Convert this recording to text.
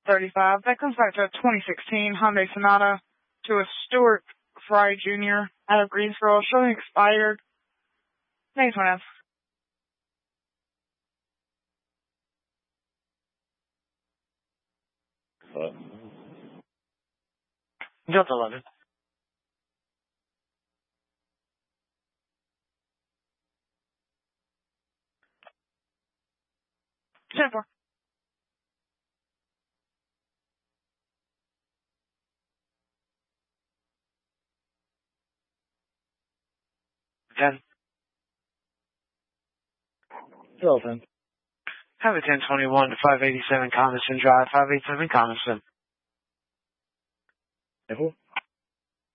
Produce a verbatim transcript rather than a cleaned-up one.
thirty-five. That comes back to a twenty sixteen Hyundai Sonata to a Stuart Fry Junior out of Greensboro, showing expired. Next one, F. What? Delta eleven. ten four. ten. Delta. Have a ten twenty-one to five eighty-seven Coniston Drive, five eighty-seven Coniston. Nickel.